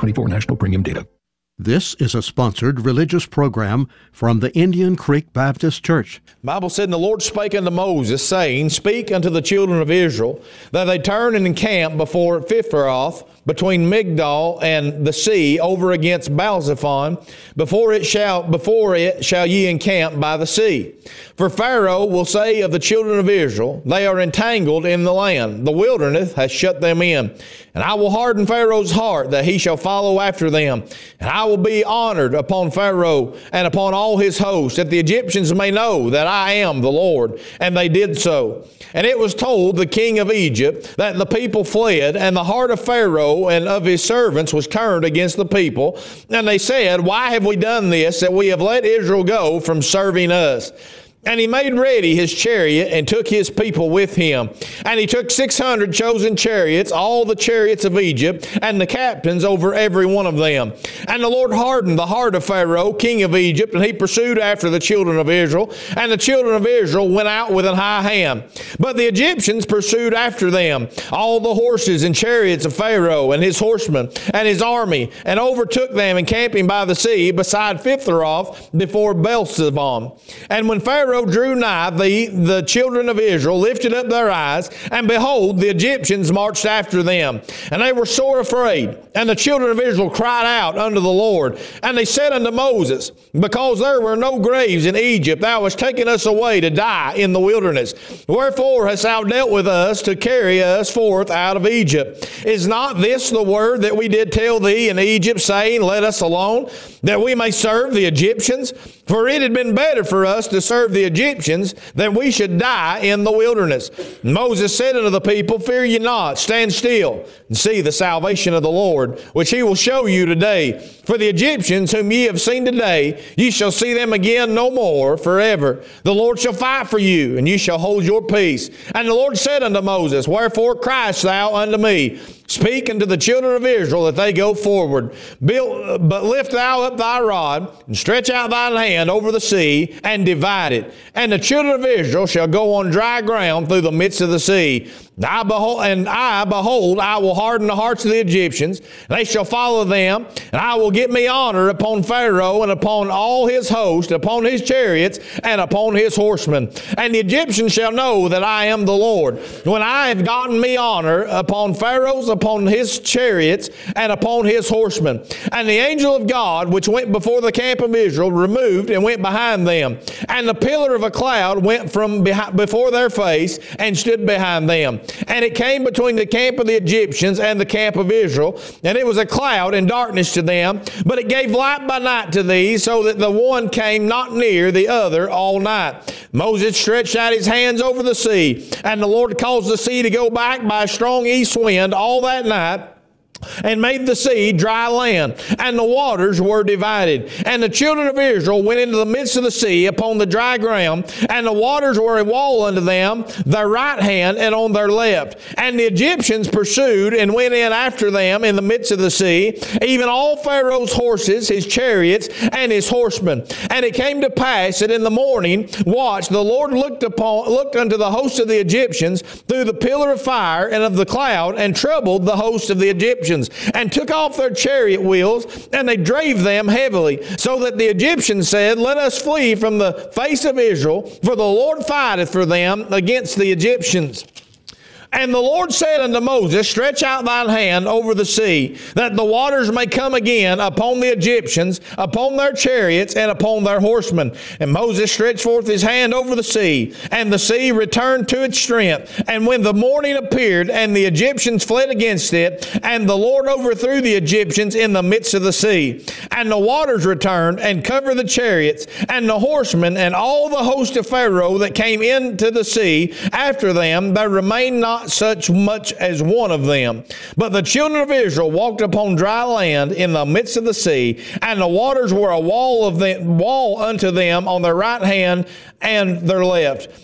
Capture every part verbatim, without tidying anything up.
twenty-four national premium data. This is a sponsored religious program from the Indian Creek Baptist Church. The Bible said, and the Lord spake unto Moses, saying, Speak unto the children of Israel, that they turn and encamp before Pithroth, between Migdol and the sea, over against Baalzephon, before it shall before it shall ye encamp by the sea. For Pharaoh will say of the children of Israel, They are entangled in the land, the wilderness hath shut them in. And I will harden Pharaoh's heart, that he shall follow after them. And I will be honored upon Pharaoh and upon all his host, that the Egyptians may know that I am the Lord. And they did so. And it was told the king of Egypt that the people fled, and the heart of Pharaoh and of his servants was turned against the people. And they said, Why have we done this, that we have let Israel go from serving us? And he made ready his chariot and took his people with him. And he took six hundred chosen chariots, all the chariots of Egypt, and the captains over every one of them. And the Lord hardened the heart of Pharaoh, king of Egypt, and he pursued after the children of Israel. And the children of Israel went out with an high hand. But the Egyptians pursued after them, all the horses and chariots of Pharaoh and his horsemen and his army, and overtook them encamping by the sea beside Pithroth before Baalzephon. And when Pharaoh drew nigh, the, the children of Israel lifted up their eyes, and behold, the Egyptians marched after them. And they were sore afraid. And the children of Israel cried out unto the Lord. And they said unto Moses, Because there were no graves in Egypt, thou hast taken us away to die in the wilderness. Wherefore hast thou dealt with us to carry us forth out of Egypt? Is not this the word that we did tell thee in Egypt, saying, Let us alone, that we may serve the Egyptians? For it had been better for us to serve the Egyptians than we should die in the wilderness. And Moses said unto the people, Fear ye not, stand still, and see the salvation of the Lord, which he will show you today. For the Egyptians whom ye have seen today, ye shall see them again no more forever. The Lord shall fight for you, and ye shall hold your peace. And the Lord said unto Moses, Wherefore criest thou unto me? Speak unto the children of Israel that they go forward. Build, but lift thou up thy rod, and stretch out thine hand over the sea, and divide it. And the children of Israel shall go on dry ground through the midst of the sea. And I, behold, and I, behold, I will harden the hearts of the Egyptians. They shall follow them, and I will get me honor upon Pharaoh and upon all his host, upon his chariots, and upon his horsemen. And the Egyptians shall know that I am the Lord, when I have gotten me honor upon Pharaoh's, upon his chariots, and upon his horsemen. And the angel of God, which went before the camp of Israel, removed and went behind them. And the pillar of a cloud went from behind, before their face, and stood behind them. And it came between the camp of the Egyptians and the camp of Israel. And it was a cloud and darkness to them, but it gave light by night to these, so that the one came not near the other all night. Moses stretched out his hands over the sea, and the Lord caused the sea to go back by a strong east wind all that night, and made the sea dry land, and the waters were divided. And the children of Israel went into the midst of the sea upon the dry ground, and the waters were a wall unto them, their right hand and on their left. And the Egyptians pursued and went in after them in the midst of the sea, even all Pharaoh's horses, his chariots, and his horsemen. And it came to pass that in the morning watch the Lord looked upon looked unto the host of the Egyptians through the pillar of fire and of the cloud, and troubled the host of the Egyptians, and took off their chariot wheels, and they drave them heavily, so that the Egyptians said, Let us flee from the face of Israel, for the Lord fighteth for them against the Egyptians. And the Lord said unto Moses, Stretch out thine hand over the sea, that the waters may come again upon the Egyptians, upon their chariots, and upon their horsemen. And Moses stretched forth his hand over the sea, and the sea returned to its strength. And when the morning appeared, and the Egyptians fled against it, and the Lord overthrew the Egyptians in the midst of the sea. And the waters returned, and covered the chariots, and the horsemen, and all the host of Pharaoh that came into the sea after them. There remained not such much as one of them. But the children of Israel walked upon dry land in the midst of the sea, and the waters were a wall of them, wall unto them on their right hand and their left.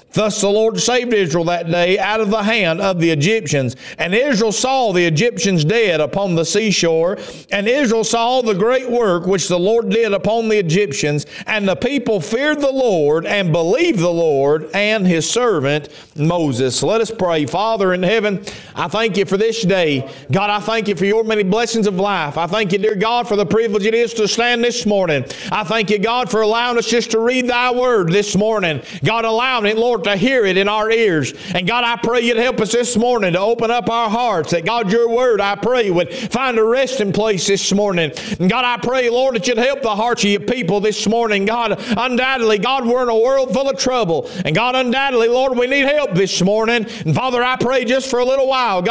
Thus the Lord saved Israel that day out of the hand of the Egyptians. And Israel saw the Egyptians dead upon the seashore. And Israel saw the great work which the Lord did upon the Egyptians. And the people feared the Lord and believed the Lord and His servant Moses. Let us pray. Father in heaven, I thank You for this day. God, I thank You for Your many blessings of life. I thank You, dear God, for the privilege it is to stand this morning. I thank You, God, for allowing us just to read Thy Word this morning. God, allowing it, Lord, to hear it in our ears. And God, I pray You'd help us this morning to open up our hearts, that God, Your Word, I pray, would find a resting place this morning. And God, I pray, Lord, that You'd help the hearts of Your people this morning. God, undoubtedly, God, we're in a world full of trouble. And God, undoubtedly, Lord, we need help this morning. And Father, I pray just for a little while, God,